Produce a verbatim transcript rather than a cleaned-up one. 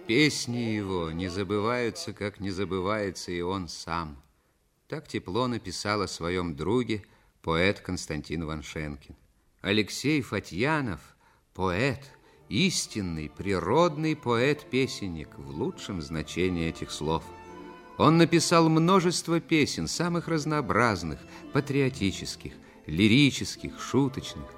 Песни его не забываются, как не забывается и он сам. Так тепло написал о своем друге поэт Константин Ваншенкин. Алексей Фатьянов – поэт, истинный, природный поэт-песенник в лучшем значении этих слов. Он написал множество песен, самых разнообразных, патриотических, лирических, шуточных.